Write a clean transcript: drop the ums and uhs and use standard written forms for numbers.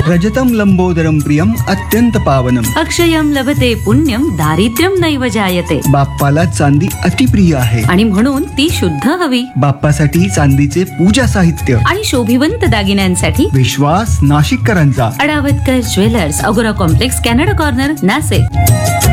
रजतं लंबोदरं प्रियम अत्यंत पावनम. अक्षयम लभते पुण्यम दारिद्र्यम नैव जायते. बाप्पाला चांदी अतिप्रिय आहे आणि म्हणून ती शुद्ध हवी. बाप्पासाठी चांदीचे पूजा साहित्य आणि शोभिवंत दागिन्यांसाठी विश्वास नाशिककरांचा. अडावतकर ज्वेलर्स, अगोरा कॉम्प्लेक्स, कॅनडा कॉर्नर, नाशिक.